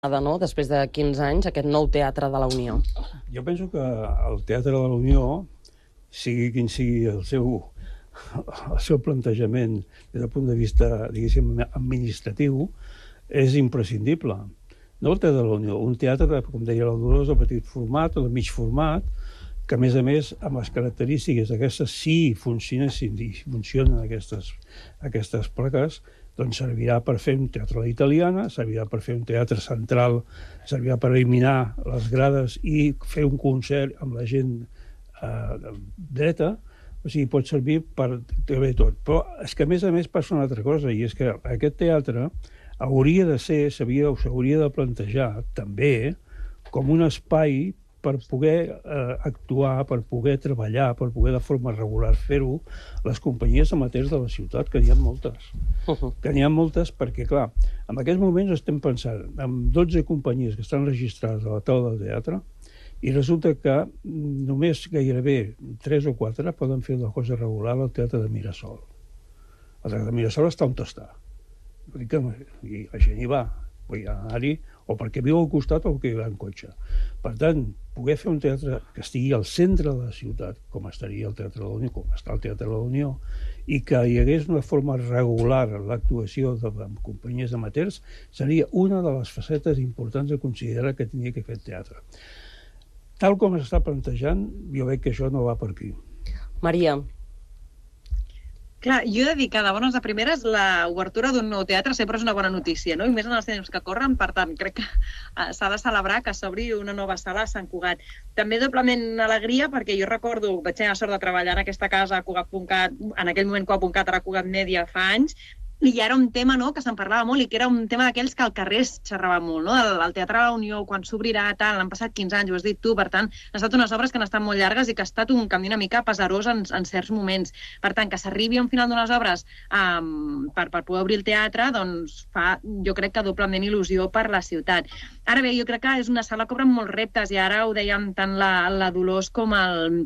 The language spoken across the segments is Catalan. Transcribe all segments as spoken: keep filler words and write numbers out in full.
no? Després de quinze anys, aquest nou Teatre de la Unió? Jo penso que el Teatre de la Unió, sigui quin sigui el seu, el seu plantejament des del punt de vista, diguéssim, administratiu, és imprescindible. No el Teatre de la Unió, un teatre, com deia la Dolors, de petit format o de mig format, que a més a més, amb les característiques aquestes, si funcionessin i funcionen aquestes, aquestes plaques, doncs servirà per fer un teatre a la italiana, servirà per fer un teatre central, servirà per eliminar les grades i fer un concert amb la gent eh, dreta, o sigui, pot servir per bé tot. Però és que a més a més passa una altra cosa, i és que aquest teatre hauria de ser, s'hauria de plantejar també com un espai per poder eh, actuar, per poder treballar, per poder de forma regular fer-ho, les companyies amateurs de la ciutat, que n'hi ha moltes. Uh-huh. Que n'hi ha moltes perquè, clar, en aquests moments estem pensant en dotze companyies que estan registrades a la taula del teatre i resulta que només gairebé tres o quatre poden fer una cosa regular al Teatre de Mirasol. El Teatre de Mirasol està on està. I la gent hi va, vull anar-hi, o perquè viu al costat o perquè hi va en cotxe. Per tant, poder fer un teatre que estigui al centre de la ciutat, com estaria el Teatre de la Unió, com està el Teatre de la Unió, i que hi hagués una forma regular en l'actuació de, de companyies amateurs, seria una de les facetes importants de considerar que tenia que fer el teatre. Tal com s'està plantejant, jo veig que això no va per aquí. Maria. Clar, jo he de dir que de bones a primeres l'obertura d'un nou teatre sempre és una bona notícia, no? I més en els temps que corren, per tant, crec que s'ha de celebrar que s'obri una nova sala a Sant Cugat. També doblement alegria perquè jo recordo, vaig tenir la sort de treballar en aquesta casa a Cugat punt cat, en aquell moment Cugat.cat era Cugat Media fa anys, i era un tema, no?, que se'n parlava molt i que era un tema d'aquells que al carrer es xerrava molt, no? El, el Teatre de la Unió, quan s'obrirà, tal, han passat quinze anys, ho has dit tu, per tant, han estat unes obres que han estat molt llargues i que ha estat un camí una mica pesarós en, en certs moments. Per tant, que s'arribi a un final d'unes obres um, per, per poder obrir el teatre, doncs fa, jo crec que doblement il·lusió per la ciutat. Ara bé, jo crec que és una sala que obre molts reptes i ara ho dèiem tant la, la Dolors com el...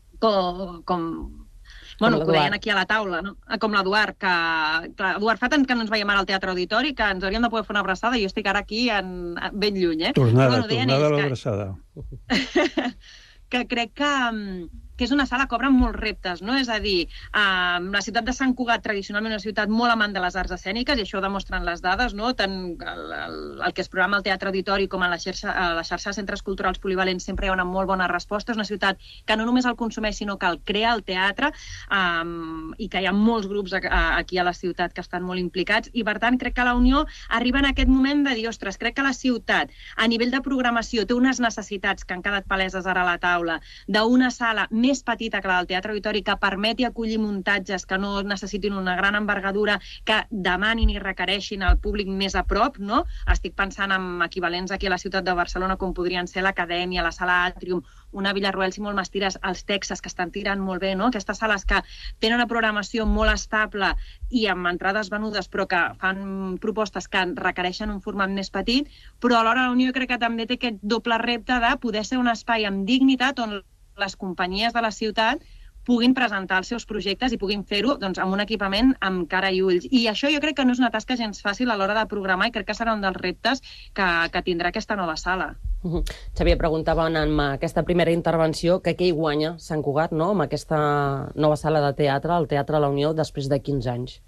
com... com Bueno, ho deien aquí a la taula, no? Com l'Eduard, que... Clar, Eduard, fa tant que no ens veiem ara al Teatre Auditori que ens hauríem de poder fer una abraçada i jo estic ara aquí en... ben lluny, eh? Tornada, bueno, tornada a l'abraçada. Que... que crec que, que és una sala que obre molts reptes, no? És a dir, eh, la ciutat de Sant Cugat, tradicionalment una ciutat molt amant de les arts escèniques, i això ho demostren les dades, no? Tant el, el, el que es programa al Teatre Auditori com a la xarxa, a la xarxa de centres culturals polivalents sempre hi ha una molt bona resposta. És una ciutat que no només el consumeix, sinó que el crea el teatre, eh, i que hi ha molts grups a, a, aquí a la ciutat que estan molt implicats, i per tant crec que la Unió arriba en aquest moment de dir, ostres, crec que la ciutat, a nivell de programació, té unes necessitats que han quedat paleses ara a la taula, d'una sala més petita que la del Teatre Auditori que permeti acollir muntatges que no necessitin una gran envergadura, que demanin i requereixin al públic més a prop, no? Estic pensant en equivalents aquí a la ciutat de Barcelona com podrien ser l'Acadèmia, la Sala Atrium, una Villarroel, si molt m'estires, els Texas, que estan tirant molt bé, no? Aquestes sales que tenen una programació molt estable i amb entrades venudes, però que fan propostes que requereixen un format més petit, però alhora la Unió crec que també té aquest doble repte de poder ser un espai amb dignitat on les companyies de la ciutat puguin presentar els seus projectes i puguin fer-ho doncs, amb un equipament amb cara i ulls. I això jo crec que no és una tasca gens fàcil a l'hora de programar i crec que serà un dels reptes que, que tindrà aquesta nova sala. Uh-huh. Xavier, preguntava en aquesta primera intervenció que què hi guanya Sant Cugat, no?, amb aquesta nova sala de teatre, el Teatre de la Unió, després de quinze anys.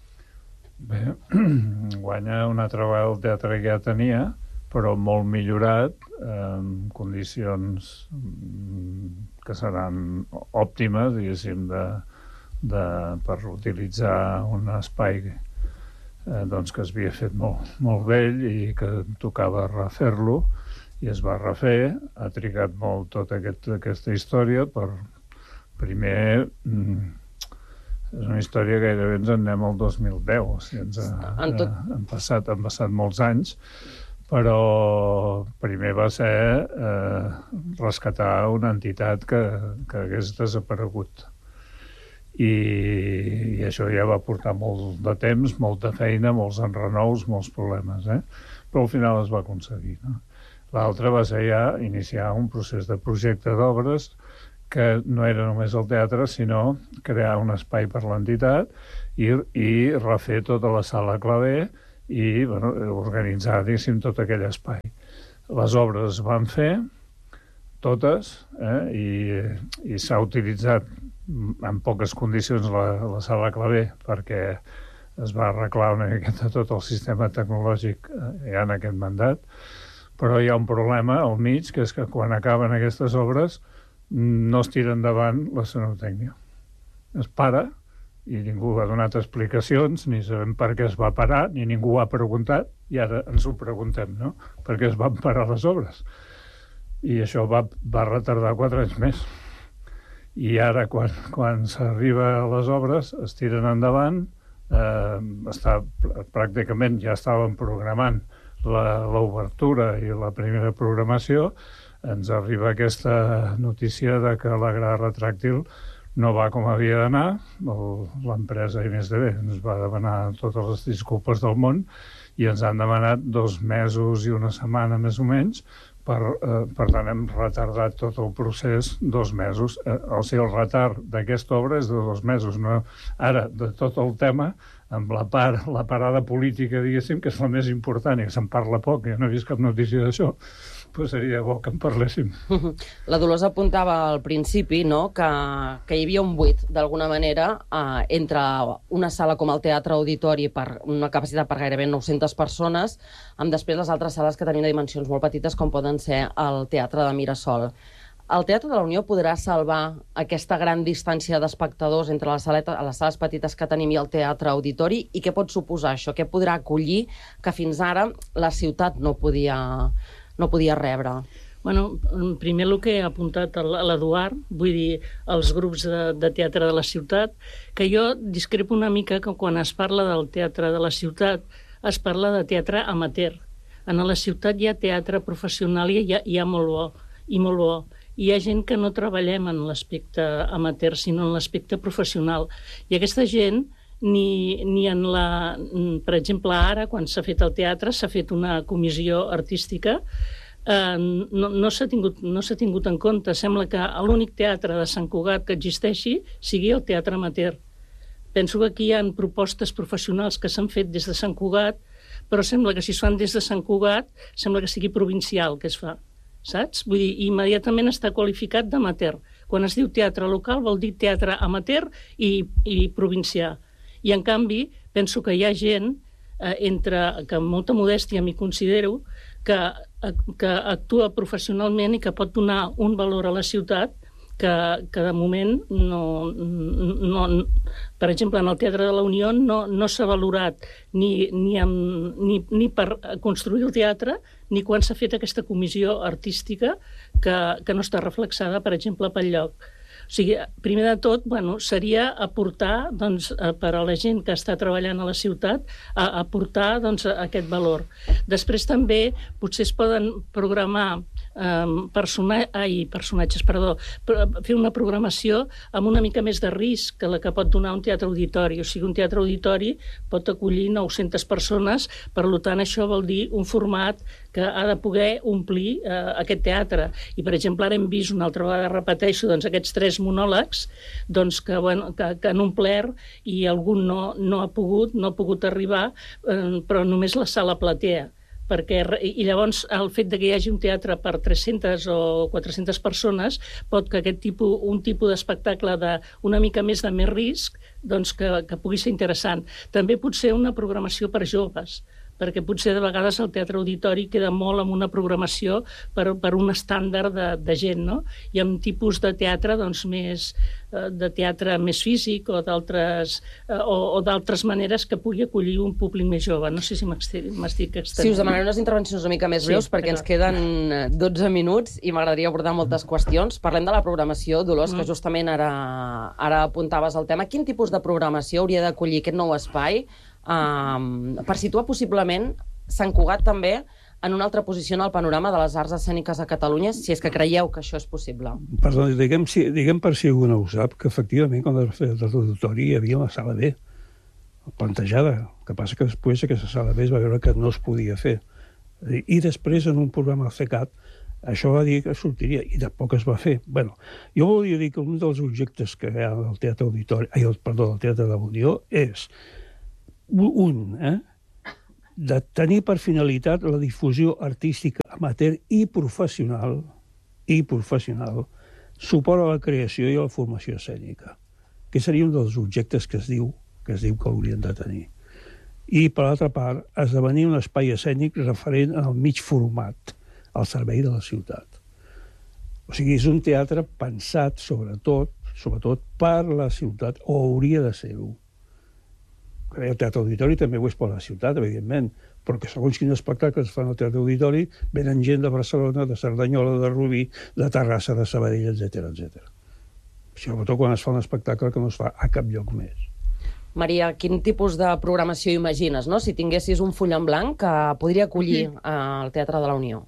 Bé, guanya una altra vegada el teatre que ja tenia, però molt millorat, en condicions que seran òptimes, diguéssim, de, de, per utilitzar un espai eh, doncs, que es havia fet molt, molt vell i que tocava refer-lo, i es va refer. Ha trigat molt tota aquest, aquesta història per, primer, és una història que gairebé ens en anem al dos mil deu, o sigui, ens ha, han, tot... han, passat, han passat molts anys, però primer va ser eh, rescatar una entitat que, que hagués desaparegut. I, I això ja va portar molt de temps, molta feina, molts enrenous, molts problemes, eh? Però al final es va aconseguir, no? L'altre va ser ja iniciar un procés de projecte d'obres que no era només el teatre, sinó crear un espai per l'entitat i, i refer tota la sala Clavé i bueno, organitzar, diguéssim, tot aquell espai. Les obres es van fer, totes, eh, i, i s'ha utilitzat en poques condicions la, la sala Clavé, perquè es va arreglar una miqueta tot el sistema tecnològic eh, ja en aquest mandat, però hi ha un problema al mig, que és que quan acaben aquestes obres no es tira endavant la sonotècnia. Es para i ningú ha donat explicacions, ni sabem per què es va parar, ni ningú ho ha preguntat, i ara ens ho preguntem, no? Per què es van parar les obres? I això va, va retardar quatre anys més. I ara, quan, quan s'arriba a les obres, es tiren endavant, eh, està, pràcticament ja estaven programant l'obertura i la primera programació, ens arriba aquesta notícia de que la gra retràctil no va com havia d'anar. L'empresa I més D B ens va demanar totes les disculpes del món i ens han demanat dos mesos i una setmana més o menys. Per, eh, per tant, hem retardat tot el procés dos mesos. Eh, o sigui, el retard d'aquesta obra és de dos mesos. No? Ara, de tot el tema, amb la, part, la parada política, diguéssim, que és la més important i que se'n parla poc, jo no he vist cap notícia d'això, doncs seria bo que en parléssim. La Dolors apuntava al principi, no?, que, que hi havia un buit, d'alguna manera, eh, entre una sala com el Teatre Auditori, per una capacitat per gairebé nou-centes persones, amb després les altres sales que tenien dimensions molt petites, com poden ser el Teatre de Mirasol. El Teatre de la Unió podrà salvar aquesta gran distància d'espectadors entre les, saletes, les sales petites que tenim i el Teatre Auditori? I què pot suposar això? Què podrà acollir que fins ara la ciutat no podia, no podia rebre? Bueno, primer el que ha apuntat l'Eduard, vull dir, els grups de, de teatre de la ciutat, que jo discrepo una mica que quan es parla del teatre de la ciutat es parla de teatre amateur. En la ciutat hi ha teatre professional i hi ha, hi ha molt bo, i molt bo. Hi ha gent que no treballem en l'aspecte amateur, sinó en l'aspecte professional. I aquesta gent, ni, ni en la... Per exemple, ara, quan s'ha fet el teatre, s'ha fet una comissió artística, eh, no, no s'ha tingut, no s'ha tingut en compte. Sembla que l'únic teatre de Sant Cugat que existeixi sigui el teatre amateur. Penso que aquí hi ha propostes professionals que s'han fet des de Sant Cugat, però sembla que si es fan des de Sant Cugat, sembla que sigui provincial que es fa. Saps? Vull dir, immediatament està qualificat d'amateur. Quan es diu teatre local vol dir teatre amateur i, i provincià. I, en canvi, penso que hi ha gent, eh, entre, que amb molta modèstia m'hi considero, que, que actua professionalment i que pot donar un valor a la ciutat que, que de moment no, no... Per exemple, en el Teatre de la Unió no, no s'ha valorat ni, ni, amb, ni, ni per construir el teatre ni quan s'ha fet aquesta comissió artística que, que no està reflexada, per exemple, pel lloc. O sigui, primer de tot, bueno, seria aportar, doncs, per a la gent que està treballant a la ciutat, a aportar, doncs, aquest valor. Després també potser es poden programar eh, persona... Ai, personatges, perdó, fer una programació amb una mica més de risc que la que pot donar un teatre auditori. O sigui, un teatre auditori pot acollir nou-centes persones, per tant, això vol dir un format que ha de poder omplir eh, aquest teatre. I, per exemple, ara hem vist una altra vegada, repeteixo, doncs, aquests tres monòlegs doncs, que, bueno, que, que han omplert i algun no, no ha pogut, no ha pogut arribar, eh, però només la sala platea. Perquè, i llavors el fet de que hi hagi un teatre per tres-centes o quatre-centes persones pot que aquest tipus, un tipus d'espectacle de una mica més de més risc doncs que, que pugui ser interessant. També pot ser una programació per joves, perquè potser de vegades el teatre auditori queda molt amb una programació per, per un estàndard de, de gent, no? I amb tipus de teatre doncs, més, de teatre més físic o d'altres o, o d'altres maneres que pugui acollir un públic més jove. No sé si m'estic extenent. Sí, us demanaré unes intervencions una mica més breus, sí, perquè ens queden dotze minuts i m'agradaria abordar moltes qüestions. Parlem de la programació, Dolors, mm. que justament ara, ara apuntaves el tema. Quin tipus de programació hauria d'acollir aquest nou espai Um, per situar possiblement Sant Cugat també en una altra posició en el panorama de les arts escèniques a Catalunya, si és que creieu que això és possible? Perdó, diguem, si, diguem per si algú no ho sap, que efectivament quan es va fer el auditori hi havia una sala B plantejada. El que passa que després aquesta sala B es va veure que no es podia fer. I després en un programa del CECAT això va dir que sortiria i tampoc es va fer. Bueno, jo volia dir que un dels objectes que hi ha al Teatre Auditori, ai, perdó, al Teatre de la Unió és un, eh? de tenir per finalitat la difusió artística amateur i professional, i professional, suport a la creació i a la formació escènica, que seria un dels objectes que es diu que es diu que haurien de tenir. I, per l'altra part, esdevenir un espai escènic referent al mig format, al servei de la ciutat. O sigui, és un teatre pensat, sobretot, sobretot per la ciutat, o hauria de ser-ho. El Teatre Auditori també ho és per la ciutat, evidentment, però que segons quins espectacles es fan al Teatre Auditori venen gent de Barcelona, de Cerdanyola, de Rubí, de Terrassa, de Sabadell, etcètera, etcètera. Sobretot quan es fa un espectacle que no es fa a cap lloc més. Maria, quin tipus de programació imagines, no? Si tinguessis un full en blanc que podria acollir mm. al Teatre de la Unió?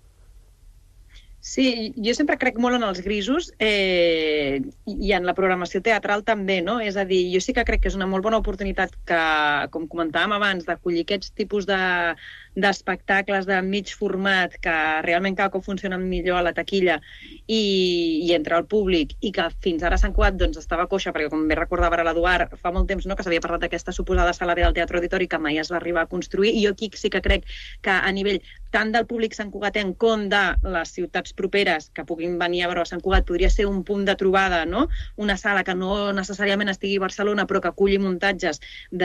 Sí, jo sempre crec molt en els grisos eh, i en la programació teatral també, no? És a dir, jo sí que crec que és una molt bona oportunitat que, com comentàvem abans, d'acollir aquests tipus de, d'espectacles de mig format que realment cada cop funcionen millor a la taquilla i, i entre el públic i que fins ara Sant Cugat doncs, estava coixa, perquè com bé recordava ara l'Eduard, fa molt temps no, que s'havia parlat d'aquesta suposada sala B del Teatre Auditori que mai es va arribar a construir, i jo aquí sí que crec que a nivell tant del públic santcugatenc com de les ciutats properes que puguin venir a veure a Sant Cugat podria ser un punt de trobada, no? Una sala que no necessàriament estigui a Barcelona però que aculli muntatges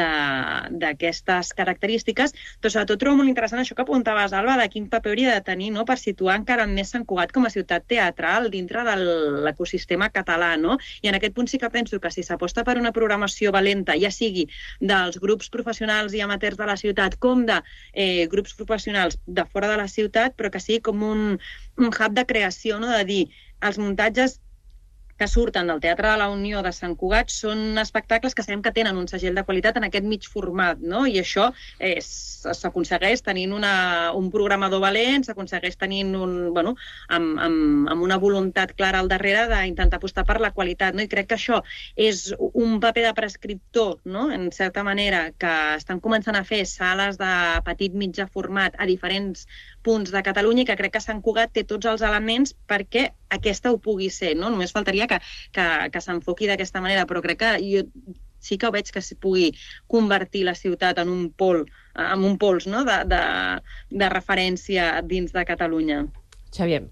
d'aquestes característiques. Però sobretot trobo molt interessant això que apuntaves, Alba, de quin paper hauria de tenir, no?, per situar encara més Sant Cugat com a ciutat teatral dintre de l'ecosistema català, no? I en aquest punt sí que penso que si s'aposta per una programació valenta, ja sigui dels grups professionals i amateurs de la ciutat com de eh, grups professionals de fora de la ciutat, però que sigui com un, un hub de creació, no?, de dir, els muntatges que surten del Teatre de la Unió de Sant Cugat són espectacles que sabem que tenen un segell de qualitat en aquest mig format, no? I això s'aconsegueix tenint una, un programador valent, s'aconsegueix tenint un, bueno, amb, amb, amb una voluntat clara al darrere d'intentar apostar per la qualitat, no? I crec que això és un paper de prescriptor, no?, en certa manera, que estan començant a fer sales de petit mitjà format a diferents punts de Catalunya i que crec que Sant Cugat té tots els elements perquè aquesta ho pugui ser, no? Només faltaria que, que, que s'enfoqui d'aquesta manera, però crec que jo sí que ho veig que es pugui convertir la ciutat en un pol, en un pols, no?, de, de, de referència dins de Catalunya. Xavier.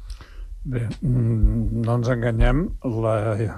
Bé, no ens enganyem. La,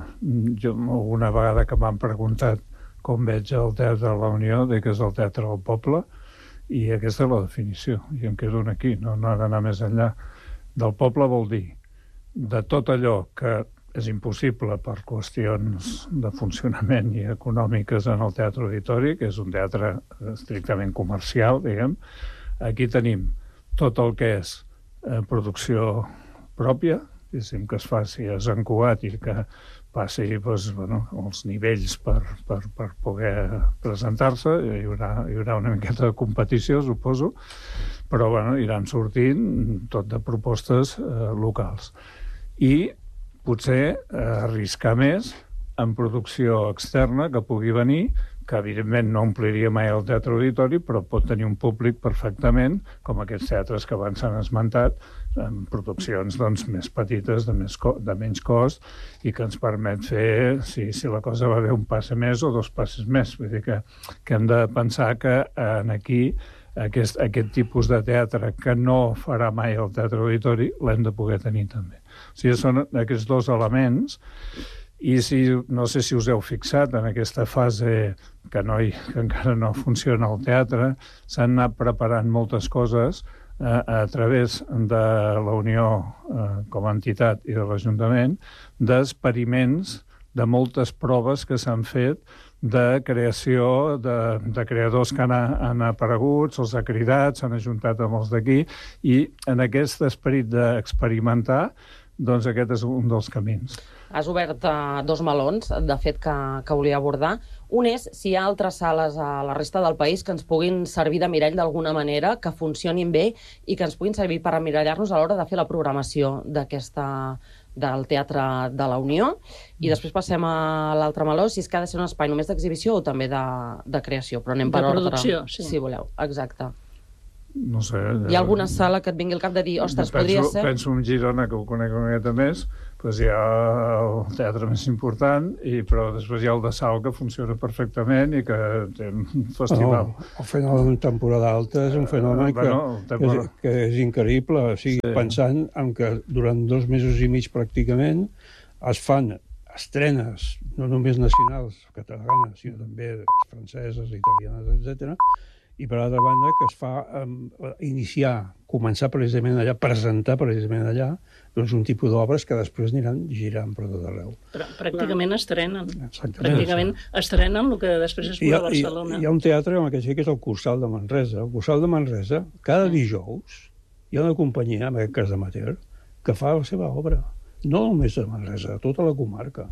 jo alguna vegada que m'han preguntat com veig el Teatre de la Unió, dic que és el Teatre del Poble, i aquesta és la definició, i em quedo aquí, no, no ha d'anar més enllà. Del poble vol dir de tot allò que és impossible per qüestions de funcionament i econòmiques en el Teatre Auditori, que és un teatre estrictament comercial, diguem. Aquí tenim tot el que és eh, producció pròpia, diguéssim, que es faci a Sant Cugat i que passi doncs, bueno, els nivells per, per, per poder presentar-se. Hi haurà, hi haurà una miqueta de competició, suposo, però bueno, iran sortint tot de propostes eh, locals. I potser eh, arriscar més en producció externa que pugui venir, que evidentment no ompliria mai el Teatre Auditori, però pot tenir un públic perfectament, com aquests teatres que abans s'han esmentat, amb produccions doncs, més petites, de, més co de menys cost, i que ens permet fer, si, si la cosa va bé, un passe més o dos passes més. Vull dir que, que hem de pensar que en aquí aquest, aquest tipus de teatre que no farà mai el Teatre Auditori l'hem de poder tenir també. O sigui, són aquests dos elements. I si, no sé si us heu fixat en aquesta fase que, no hi, que encara no funciona el teatre, s'han anat preparant moltes coses eh, a través de la Unió eh, com a entitat i de l'Ajuntament, d'experiments, de moltes proves que s'han fet de creació de, de creadors que han, han aparegut, se'ls ha cridat, s'han ajuntat amb els d'aquí, i en aquest esperit d'experimentar, doncs aquest és un dels camins. Has obert uh, dos melons, de fet, que, que volia abordar. Un és si hi ha altres sales a la resta del país que ens puguin servir de mirall d'alguna manera, que funcionin bé i que ens puguin servir per emmirallar-nos a l'hora de fer la programació d'aquesta del Teatre de la Unió. I després passem a l'altre meló, si és que ha de ser un espai només d'exhibició o també de, de creació. Però anem per de ordre. producció, sí. Si voleu, exacte. no sé... Hi ha alguna sala que et vingui al cap de dir, ostres, penso, podria ser... Penso en Girona, que ho conec una miqueta més, doncs hi ha el teatre més important, i, però després hi ha el de Sau, que funciona perfectament i que té un festival. No, el fenomen temporada alta és un fenomen que, bueno, temporada... que, és, que és increïble. O sigui, sí. Pensant en que durant dos mesos i mig pràcticament es fan estrenes, no només nacionals, catalanes, sinó també franceses, italianes, etcètera. I per altra banda que es fa um, iniciar, començar precisament allà, presentar precisament allà, doncs un tipus d'obres que després aniran girant per tot arreu. Però pràcticament estrenen. Exactament. Pràcticament estrenen el que després es veurà a Barcelona. Hi ha un teatre amb aquest que és el Cursal de Manresa. El Cursal de Manresa, cada dijous, hi ha una companyia, en aquest cas amateur, que fa la seva obra. No només de Manresa, tota la comarca.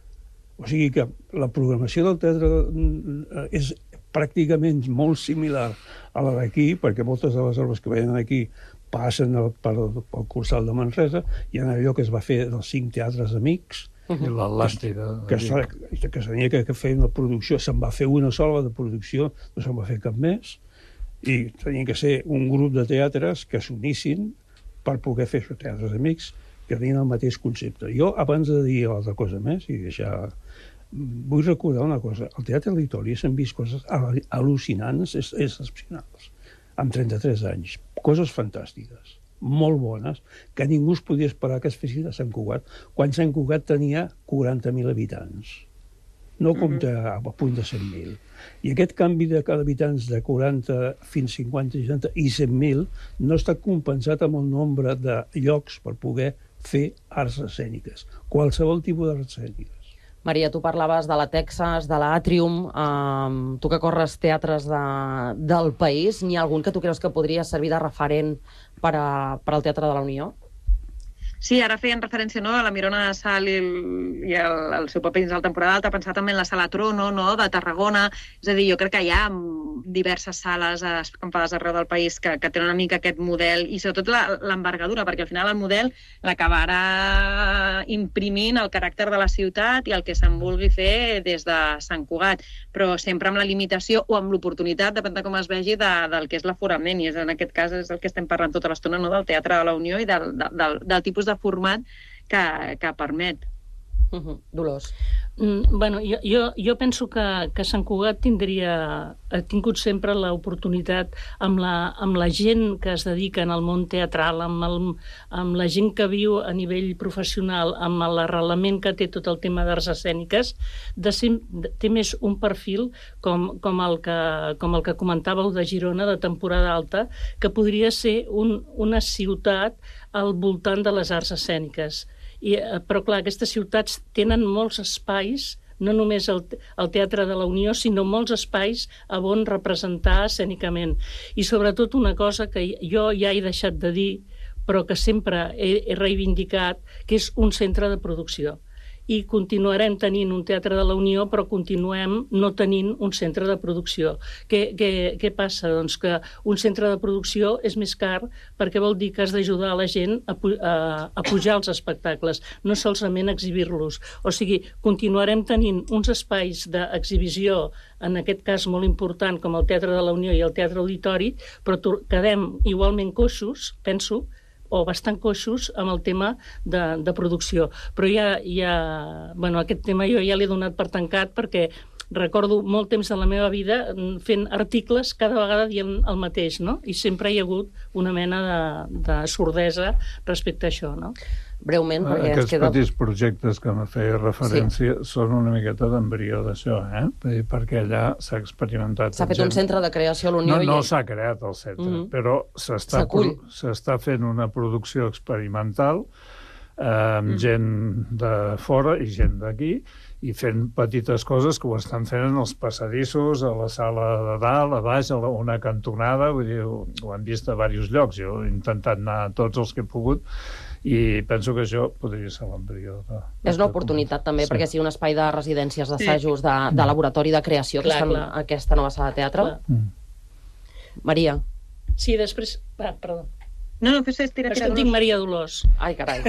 O sigui que la programació del teatre és pràcticament molt similar a la d'aquí, perquè moltes de les obres que venen aquí passen pel, pel Cursal de Manresa. Hi ha allò que es va fer dels cinc teatres amics, i l'Atlàntida. Que, que, que s'havia que fer una producció, se'n va fer una sola de producció, no se'n va fer cap més, i tenia que ser un grup de teatres que s'unissin per poder fer aquests teatres amics, que tenien el mateix concepte. Jo, abans de dir altra cosa més, i deixar... Vull recordar una cosa. Al Teatre Auditori s'han vist coses al·lucinants, excepcionals, amb trenta-tres anys. Coses fantàstiques, molt bones, que ningú es podia esperar que es fessin a Sant Cugat, quan Sant Cugat tenia quaranta mil habitants. No compta a punt de cent mil. I aquest canvi de cada habitants de quaranta fins a cinquanta, seixanta i cent mil no està compensat amb el nombre de llocs per poder fer arts escèniques, qualsevol tipus d'arts escèniques. Maria, tu parlaves de la Texas, de l'Atrium, eh, tu que corres teatres de, del país, n'hi ha algun que tu creus que podria servir de referent per, a, per al Teatre de la Unió? Sí, ara feien referència, no, a la Mirona Sal i el, i el, el seu paper dins la temporada alta, pensar també en la Sala Trono, no, de Tarragona. És a dir, jo crec que hi ha diverses sales escampades arreu del país que, que tenen una mica aquest model i sobretot l'envergadura, perquè al final el model l'acabarà imprimint el caràcter de la ciutat i el que se'n vulgui fer des de Sant Cugat, però sempre amb la limitació o amb l'oportunitat, depèn de com es vegi, de, del que és l'aforament, i és, en aquest cas és el que estem parlant tota l'estona, no, del Teatre de la Unió i del, del, del tipus de format que, que permet. Uh-huh. Dolors. Mm, bueno, jo, jo, jo penso que, que Sant Cugat tindria, ha tingut sempre l'oportunitat amb la, amb la gent que es dedica al món teatral, amb, el, amb la gent que viu a nivell professional, amb l'arrelament que té tot el tema d'arts escèniques, de ser, de, té més un perfil com, com, el que, com el que comentàveu de Girona, de temporada alta, que podria ser un, una ciutat al voltant de les arts escèniques. I, però clar, aquestes ciutats tenen molts espais, no només el, el Teatre de la Unió, sinó molts espais a on representar escènicament. I sobretot una cosa que jo ja he deixat de dir, però que sempre he, he reivindicat, que és un centre de producció. I continuarem tenint un Teatre de la Unió, però continuem no tenint un centre de producció. Què, què, què passa? Doncs que un centre de producció és més car perquè vol dir que has d'ajudar a la gent a, a, a pujar els espectacles, no solament exhibir-los. O sigui, continuarem tenint uns espais d'exhibició, en aquest cas molt important, com el Teatre de la Unió i el Teatre Auditori, però quedem igualment coixos, penso, o bastant coixos amb el tema de, de producció. Però ja, ja, bueno, aquest tema jo ja l'he donat per tancat perquè recordo molt temps de la meva vida fent articles cada vegada dient el mateix, no? I sempre hi ha hagut una mena de, de sordesa respecte a això, no? Breument, perquè Aquests ens queda... petits projectes que me feia referència sí. són una miqueta d'embrió d'això, eh? Perquè allà s'ha experimentat... S'ha fet gent... un centre de creació a l'Unió... No, no i... s'ha creat el centre, mm -hmm. però s'està fent una producció experimental eh, amb mm. gent de fora i gent d'aquí, i fent petites coses que ho estan fent en els passadissos, a la sala de dalt, a baix, a una cantonada, vull dir, ho, ho han vist a diversos llocs. Jo he intentat anar a tots els que he pogut, i penso que això podria ser l'embrió. És una oportunitat també, sí. perquè sigui un espai de residències, d'assajos, de, de laboratori de creació, clar, que està en aquesta nova sala de teatre. Mm. Maria. Sí, després... Ah, perdó. No, no, fes estira. És que em dic Maria Dolors. Ai, carai.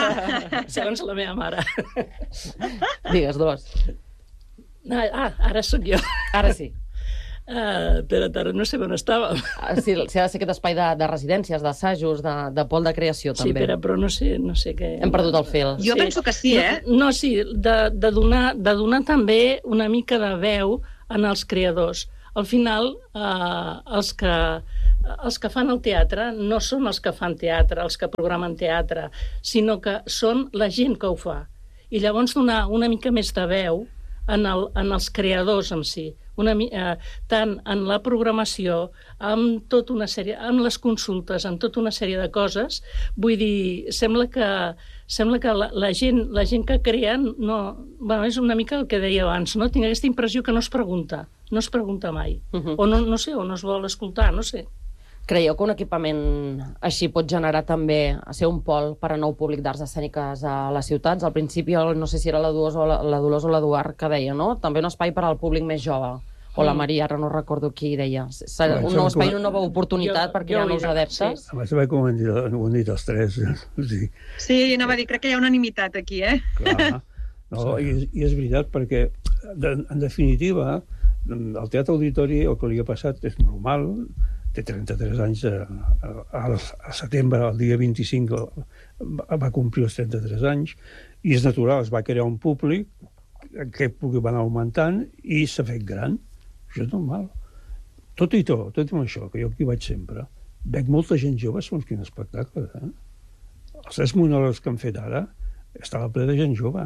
Segons la meva mare. Digues, Dolors. Ah, ara sóc jo. Ara sí. Uh, però ara no sé on estava. Sí, sí, ha de ser aquest espai de, de residències, d'assajos, de, de pol de creació, Sí, també. però, però no sé, no sé què... Hem perdut el fil. Jo penso que sí, eh? No, no sí, de, de, donar, de donar també una mica de veu en els creadors. Al final, eh, els, que, els que fan el teatre no són els que fan teatre, els que programen teatre, sinó que són la gent que ho fa. I llavors donar una mica més de veu en, el, en els creadors en si. Una, eh, tant en la programació, amb tota una sèrie, amb les consultes, amb tota una sèrie de coses. Vull dir, sembla que, sembla que la, la, gent, la gent que crea, no, bueno, és una mica el que deia abans, no? Tinc aquesta impressió que no es pregunta, no es pregunta mai. Uh-huh. O no, no sé, o no es vol escoltar, no sé. Creieu que un equipament així pot generar també, a ser un pol per a nou públic d'arts escèniques a les ciutats? Al principi, no sé si era la Dolors o la, la Dolors o l'Eduard que deia, no? També un espai per al públic més jove. O la Maria, ara no recordo qui deia. Un nou espai i una nova oportunitat per crear nous adeptes. A més, com ho han dit, ho han dit els tres. Sí, sí, anava a dir, crec que hi ha unanimitat aquí, eh? Clar. No, i, i és veritat, perquè, de, en definitiva, el Teatre Auditori, el que li ha passat és normal, té trenta-tres anys, a, a, a setembre, el dia vint-i-cinc, va complir els trenta-tres anys, i és natural, es va crear un públic, aquest públic va anar augmentant i s'ha fet gran. Això és normal. Tot i tot, tot i amb això, que jo aquí vaig sempre, veig molta gent jove, segons quin espectacle. Eh? Els tres monòlegs que han fet ara estava ple de gent jove.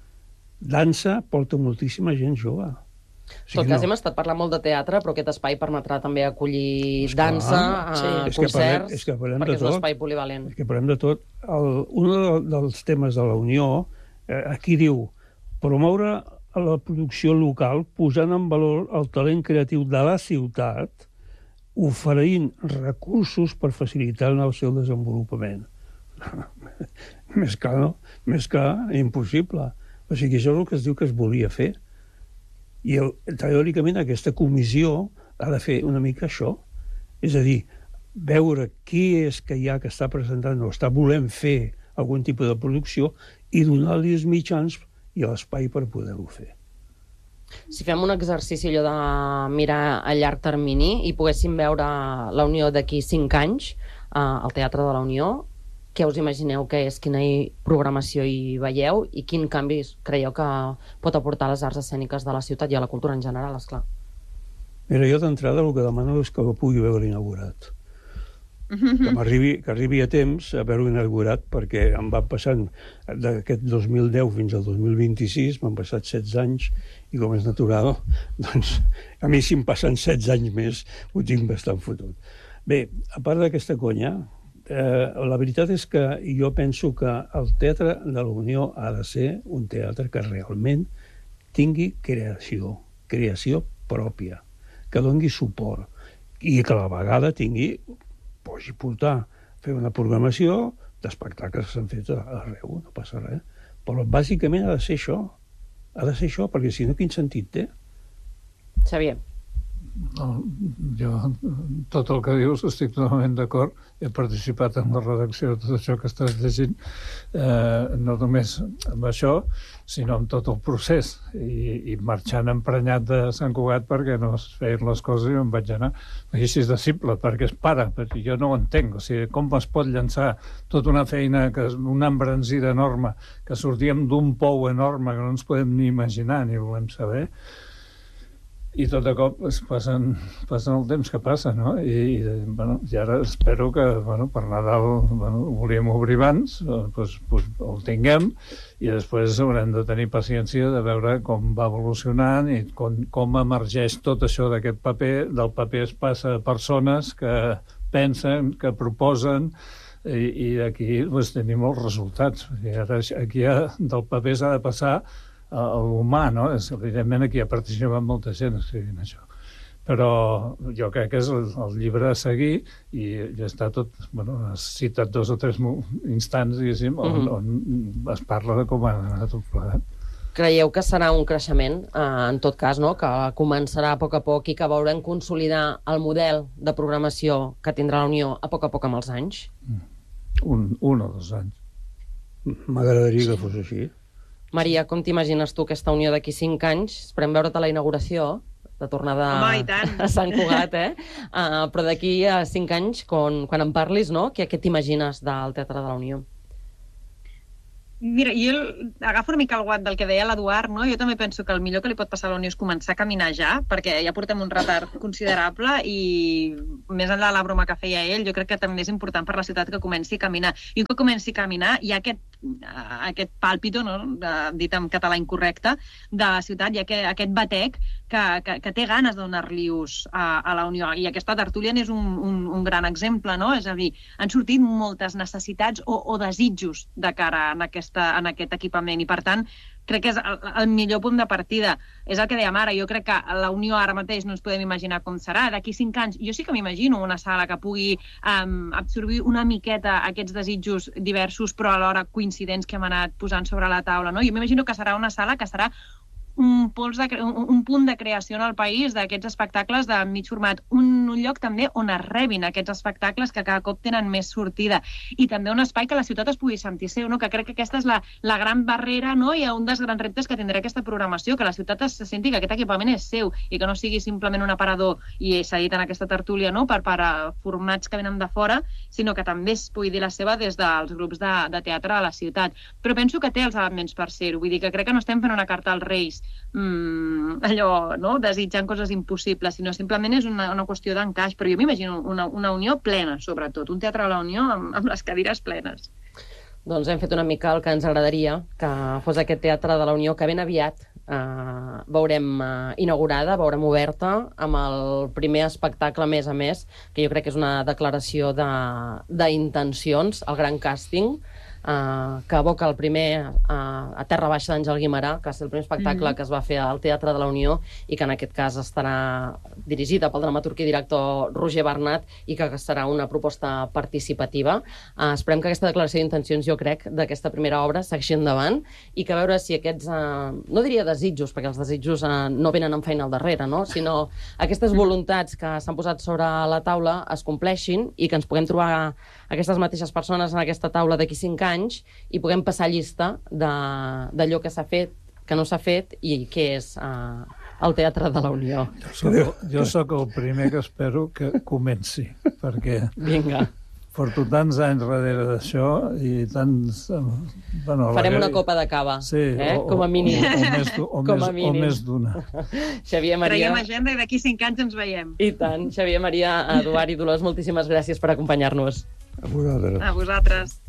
Dansa porta moltíssima gent jove. En tot cas, hem estat parlant molt de teatre, però aquest espai permetrà també acollir dansa, concerts, perquè és un espai polivalent. És que parlem de tot. Un dels temes de la Unió, aquí diu, promoure la producció local posant en valor el talent creatiu de la ciutat, oferint recursos per facilitar el seu desenvolupament. Més clar, no? Més clar, impossible. O sigui, això és el que es diu que es volia fer. I teòricament aquesta comissió ha de fer una mica això. És a dir, veure qui és que hi ha que està presentant o està volent fer algun tipus de producció i donar-li els mitjans i l'espai per poder-ho fer. Si fem un exercici allò de mirar a llarg termini i poguéssim veure la Unió d'aquí cinc anys al Teatre de la Unió, què us imagineu que és, quina programació hi veieu i quin canvi creieu que pot aportar a les arts escèniques de la ciutat i a la cultura en general, esclar? Mira, jo d'entrada el que demano és que ho pugui veure inaugurat. Que m'arribi, que arribi a temps a veure-ho inaugurat, perquè em van passant d'aquest dos mil deu fins al dos mil vint-i-sis, m'han passat setze anys, i com és natural, doncs a mi si em passen setze anys més ho tinc bastant fotut. Bé, a part d'aquesta conya, eh, la veritat és que jo penso que el Teatre de la Unió ha de ser un teatre que realment tingui creació, creació pròpia, que doni suport, i que a la vegada tingui posi portar, fer una programació d'espectacles que s'han fet arreu, no passa res. Però bàsicament ha de ser això. Ha de ser això, perquè si no, quin sentit té? Xavier. No, jo, tot el que dius, estic totalment d'acord. He participat en la redacció de tot això que estàs llegint, eh, no només amb això, sinó amb tot el procés. I, i marxant emprenyat de Sant Cugat perquè no es feien les coses i em vaig anar. Així és de simple, perquè es para, perquè jo no ho entenc. O sigui, com es pot llançar tota una feina, que una embranzida enorme, que sortíem d'un pou enorme que no ens podem ni imaginar ni volem saber, i tot de cop es passen, passen el temps que passa, no? I, i, bueno, i ara espero que, bueno, per Nadal, bueno, ho volíem obrir abans, doncs, doncs el tinguem, i després haurem de tenir paciència de veure com va evolucionant i com, com emergeix tot això d'aquest paper. Del paper es passa a persones que pensen, que proposen, i, i aquí doncs, tenim els resultats. I ara aquí ha, del paper s'ha de passar a l'humà, no? És, evidentment aquí ha participat molta gent escrivint això. Però jo crec que és el, el llibre a seguir i ja està tot... Bueno, has citat dos o tres instants, diguéssim, on, mm-hmm. on es parla de com ha anat tot plegat. Creieu que serà un creixement, eh, en tot cas, no? Que començarà a poc a poc i que veurem consolidar el model de programació que tindrà la Unió a poc a poc amb els anys? Un, un o dos anys. M'agradaria que fos així. Maria, com t'imagines tu aquesta Unió d'aquí cinc anys? Esperem veure't a la inauguració. de tornada Home, i tant. a Sant Cugat, eh? Uh, però d'aquí a cinc anys, quan, quan en parlis, no? Què, què t'imagines del Teatre de la Unió? Mira, jo agafo una mica el guant del que deia l'Eduard, no? Jo també penso que el millor que li pot passar a la Unió és començar a caminar ja, perquè ja portem un retard considerable i més enllà de la broma que feia ell, jo crec que també és important per la ciutat que comenci a caminar. I un cop comenci a caminar, hi ha aquest, aquest pàlpito, no? Dit en català incorrecte, de la ciutat, hi ha aquest batec que, que, que té ganes de donar-li ús a, a la Unió. I aquesta tertúlia n'és un, un, un gran exemple, no? És a dir, han sortit moltes necessitats o, o desitjos de cara a aquesta en aquest equipament i per tant crec que és el, el millor punt de partida. És el que dèiem ara, jo crec que la Unió ara mateix no ens podem imaginar com serà. D'aquí cinc anys jo sí que m'imagino una sala que pugui um, absorbir una miqueta aquests desitjos diversos però alhora coincidents que hem anat posant sobre la taula, no? Jo m'imagino que serà una sala que serà un, pols de, un, un punt de creació en el país d'aquests espectacles de mig format. Un, un lloc també on es rebin aquests espectacles que cada cop tenen més sortida. I també un espai que la ciutat es pugui sentir seu, no? Que crec que aquesta és la, la gran barrera, no? I un dels grans reptes que tindrà aquesta programació, que la ciutat es senti que aquest equipament és seu i que no sigui simplement un aparador, i s'ha dit en aquesta tertúlia, no? per, per a formats que venen de fora, sinó que també es pugui dir la seva des dels grups de, de teatre a la ciutat. Però penso que té els elements per ser-ho. Vull dir que crec que no estem fent una carta als Reis Mm, allò, no? Desitjant coses impossibles, sinó simplement és una, una qüestió d'encaix, però jo m'imagino una, una Unió plena, sobretot, un teatre a la Unió amb, amb les cadires plenes. Doncs hem fet una mica el que ens agradaria, que fos aquest Teatre de la Unió, que ben aviat eh, veurem eh, inaugurada, veurem oberta, amb el primer espectacle, a més a més, que jo crec que és una declaració d'intencions, el gran càsting, Uh, que evoca el primer uh, a Terra Baixa d'Àngel Guimerà, que va ser el primer espectacle mm-hmm. que es va fer al Teatre de la Unió i que en aquest cas estarà dirigida pel dramaturg i director Roger Bernat i que serà una proposta participativa. Uh, esperem que aquesta declaració d'intencions, jo crec, d'aquesta primera obra segueixi endavant i que a veure si aquests, uh, no diria desitjos, perquè els desitjos uh, no venen amb feina al darrere, no? Sinó aquestes voluntats que s'han posat sobre la taula es compleixin i que ens puguem trobar aquestes mateixes persones en aquesta taula d'aquí cinc anys i puguem passar llista d'allò que s'ha fet, que no s'ha fet i què és uh, el Teatre de la Unió. Jo, jo sóc el primer que espero que comenci, perquè Vinga. porto tants anys darrere d'això i tants... Bueno, Farem la... una copa de cava, sí, eh? o, com a mínim. O, o, més, o, com més, a mínim. o més d'una. Xavier Maria... Traiem agenda i d'aquí cinc anys ens veiem. I tant. Xavier Maria, Eduard i Dolors, moltíssimes gràcies per acompanyar-nos. A vosaltres. A vosaltres.